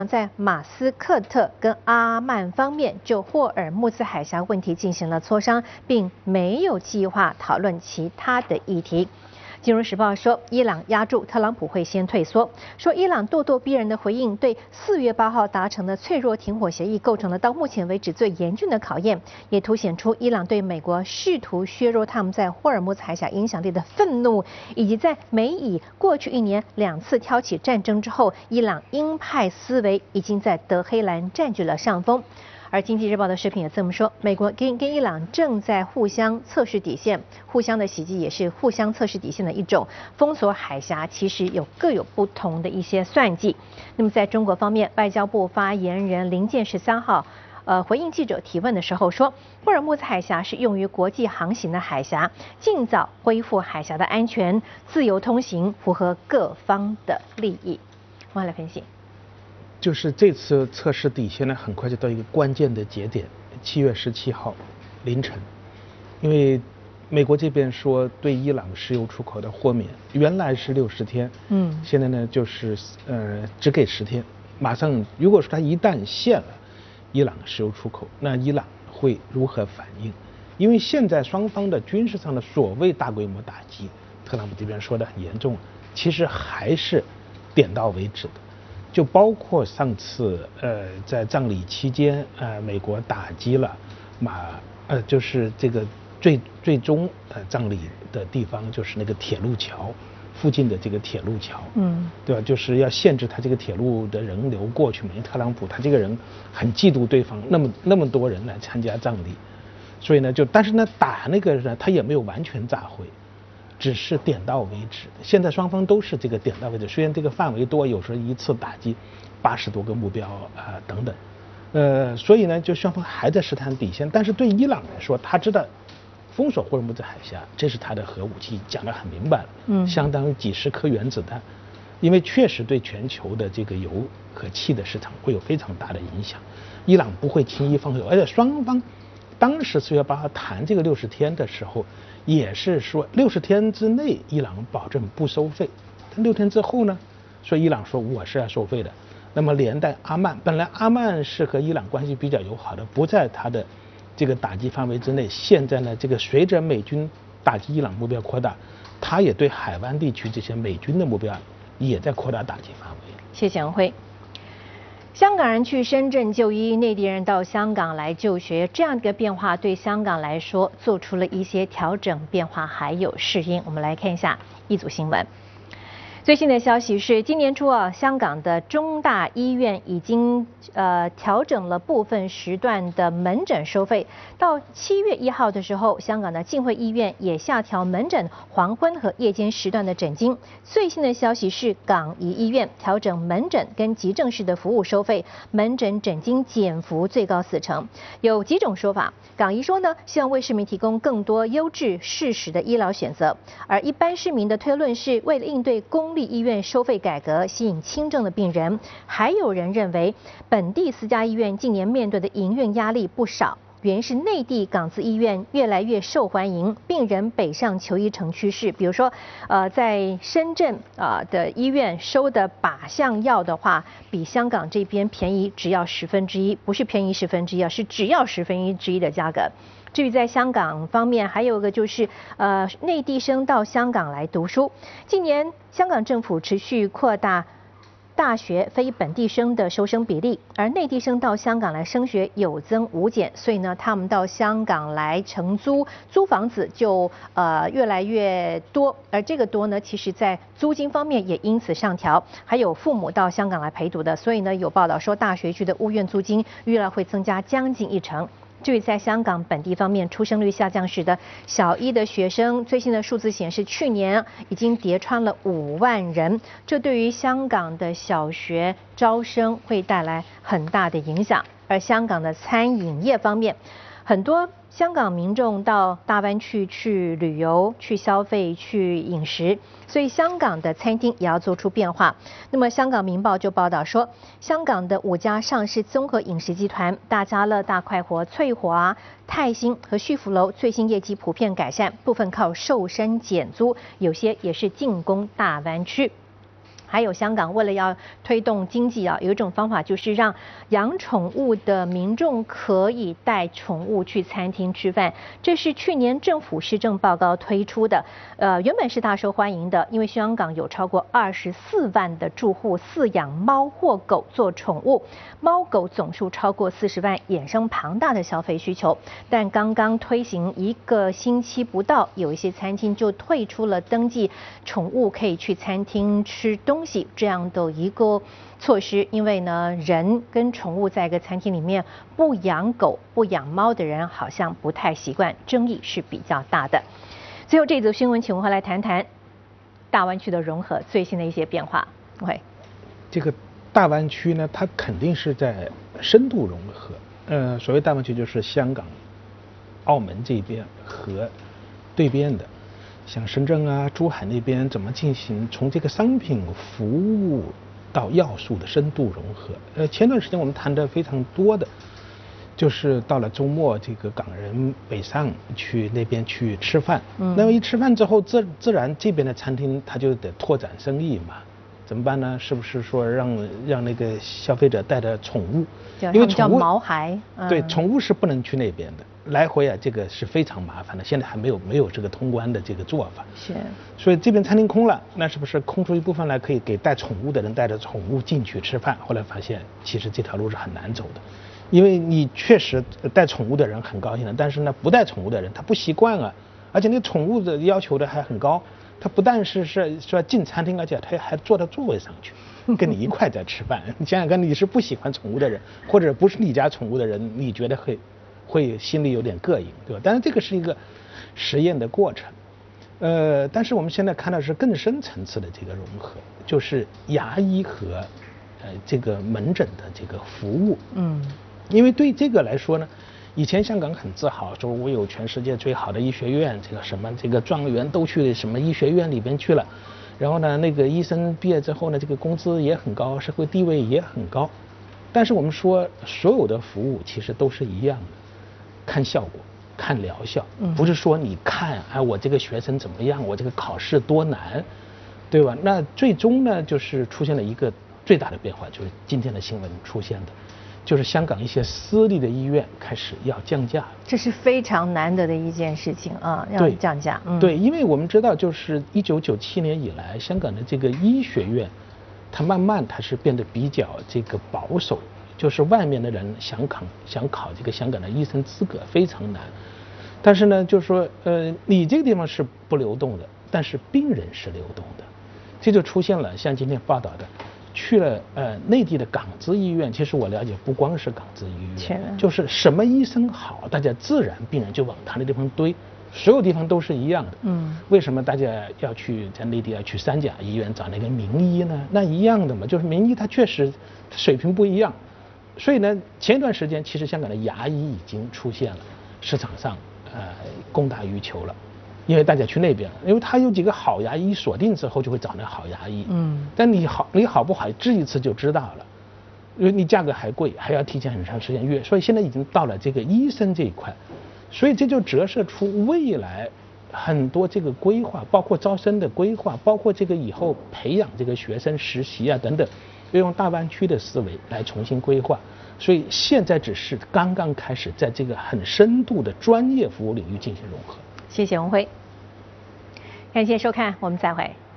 在马斯克特跟阿曼方面就霍尔木兹海峡问题进行了磋商，并没有计划讨论其他的议题。金融时报说，伊朗压住特朗普会先退缩，说伊朗咄咄逼人的回应对4月8号达成的脆弱停火协议构成了到目前为止最严峻的考验，也凸显出伊朗对美国试图削弱他们在霍尔木兹海峡影响力的愤怒，以及在美以过去1年2次挑起战争之后，伊朗鹰派思维已经在德黑兰占据了上风。而经济日报的视频也这么说，美国跟伊朗正在互相测试底线，互相的袭击也是互相测试底线的一种。封锁海峡其实各有不同的一些算计。那么在中国方面，外交部发言人林健13号回应记者提问的时候说，霍尔木兹海峡是用于国际航行的海峡，尽早恢复海峡的安全、自由通行，符合各方的利益。我们来分析。 就是这次测试底线呢，很快就到一个关键的节点，7月17号凌晨，因为美国这边说对伊朗石油出口的豁免原来是60天，现在呢就是只给10天，马上如果说他一旦限了伊朗石油出口，那伊朗会如何反应？因为现在双方的军事上的所谓大规模打击，特朗普这边说的很严重，其实还是点到为止的。就包括上次在葬礼期间美国打击了就是这个最终葬礼的地方，就是那个铁路桥附近的这个铁路桥，对吧？就是要限制他这个铁路的人流过去嘛。因为特朗普他这个人很嫉妒对方那么多人来参加葬礼，所以呢但是呢打那个呢他也没有完全炸毁，只是点到为止。现在双方都是这个点到为止，虽然这个范围多，有时候一次打击80多个目标等等，所以呢就双方还在试探底线。但是对伊朗来说，他知道封锁霍尔木兹海峡，这是他的核武器，讲得很明白了，相当于几10颗原子弹，因为确实对全球的这个油和气的市场会有非常大的影响。伊朗不会轻易放手，而且双方当时4月8号谈这个60天的时候，也是说60天之内伊朗保证不收费，但6天之后呢，说伊朗说我是要收费的。那么连带阿曼，本来阿曼是和伊朗关系比较友好的，不在他的这个打击范围之内。现在呢，这个随着美军打击伊朗目标扩大，他也对海湾地区这些美军的目标也在扩大打击范围。 谢谢杨辉。香港人去深圳就医，内地人到香港来就学，这样的一个变化对香港来说做出了一些调整、变化还有适应。我们来看一下一组新闻。最新的消息是，今年初香港的中大医院已经调整了部分时段的门诊收费。到7月1号的时候，香港的浸会医院也下调门诊黄昏和夜间时段的诊金。最新的消息是，港怡医院调整门诊跟急症室的服务收费，门诊诊金减幅最高40%。有几种说法，港怡说呢，希望为市民提供更多优质适时的医疗选择，而一般市民的推论是为了应对公立医院收费改革，吸引轻症的病人。还有人认为，本地私家医院近年面对的营运压力不少，原因是内地港资医院越来越受欢迎，病人北上求医成趋势。比如说，在深圳的医院收的靶向药的话，比香港这边便宜只要1/10，不是便宜1/10，是只要1/10的价格。至于在香港方面，还有一个就是内地生到香港来读书。近年香港政府持续扩大大学非本地生的收生比例，而内地生到香港来升学有增无减，所以呢，他们到香港来承租房子就越来越多，而这个多呢，其实在租金方面也因此上调。还有父母到香港来陪读的，所以呢，有报道说大学区的屋苑租金预料会增加将近1成。至于在香港本地方面，出生率下降时的小一的学生，最新的数字显示，去年已经跌穿了5万人，这对于香港的小学招生会带来很大的影响。而香港的餐饮业方面，很多香港民众到大湾区去旅游、去消费、去饮食，所以香港的餐厅也要做出变化。那么，香港明报就报道说，香港的5家上市综合饮食集团大家乐、大快活、翠华、泰兴和旭福楼最新业绩普遍改善，部分靠瘦身减租，有些也是进攻大湾区。 还有香港为了要推动经济啊，有一种方法就是让养宠物的民众可以带宠物去餐厅吃饭。这是去年政府施政报告推出的，原本是大受欢迎的，因为香港有超过24万的住户饲养猫或狗做宠物，猫狗总数超过40万，衍生庞大的消费需求。但刚刚推行1个星期不到，有一些餐厅就退出了登记宠物可以去餐厅吃东西这样的一个措施，因为呢，人跟宠物在一个餐厅里面不养狗不养猫的人好像不太习惯，争议是比较大的。最后这则新闻，请文慧来谈谈大湾区的融合最新的一些变化。文慧， 这个大湾区呢，它肯定是在深度融合。所谓大湾区就是香港、澳门这边和对边的，像深圳啊、珠海那边怎么进行从这个商品、服务到要素的深度融合。前段时间我们谈的非常多的，就是到了周末，这个港人北上去那边去吃饭。那么一吃饭之后，自然这边的餐厅它就得拓展生意嘛。怎么办呢？是不是说让那个消费者带着宠物？因为宠物叫毛孩。 对，宠物是不能去那边的，来回啊，这个是非常麻烦的。现在还没有这个通关的这个做法。 是。 所以这边餐厅空了，那是不是空出一部分来，可以给带宠物的人带着宠物进去吃饭？后来发现，其实这条路是很难走的，因为你确实带宠物的人很高兴的，但是呢，不带宠物的人他不习惯啊，而且那个宠物的要求的还很高。他不但是说进餐厅，而且他还坐到座位上去，跟你一块在吃饭。你想想看，你是不喜欢宠物的人，或者不是你家宠物的人，你觉得会心里有点膈应，对吧？但是这个是一个实验的过程。但是我们现在看到是更深层次的这个融合，就是牙医和这个门诊的这个服务。因为对这个来说呢，以前香港很自豪，说我有全世界最好的医学院，这个什么这个状元都去什么医学院里边去了，然后呢，那个医生毕业之后呢，这个工资也很高，社会地位也很高。但是我们说，所有的服务其实都是一样的，看效果，看疗效，不是说你看我这个学生怎么样，我这个考试多难，对吧？那最终呢，就是出现了一个最大的变化，就是今天的新闻出现的。就是香港一些私立的医院开始要降价， 这是非常难得的一件事情啊，要降价。 对，因为我们知道，就是1997年以来，香港的这个医学院，它慢慢是变得比较这个保守，就是外面的人想考这个香港的医生资格非常难。但是呢，就是说，你这个地方是不流动的，但是病人是流动的，这就出现了像今天报道的。去了内地的港资医院，其实我了解不光是港资医院，就是什么医生好，大家自然病人就往他那地方堆，所有地方都是一样的。为什么大家要去在内地要去3甲医院找那个名医呢？那一样的嘛，就是名医他确实水平不一样，所以呢，前一段时间其实香港的牙医已经出现了市场上供大于求了。因为大家去那边，因为他有几个好牙医锁定之后，就会找那好牙医。但你好不好，治一次就知道了，因为你价格还贵，还要提前很长时间约，所以现在已经到了这个医生这一块，所以这就折射出未来很多这个规划，包括招生的规划，包括这个以后培养这个学生实习啊等等，要用大湾区的思维来重新规划。所以现在只是刚刚开始，在这个很深度的专业服务领域进行融合。 谢谢文辉，感谢收看，我们再会。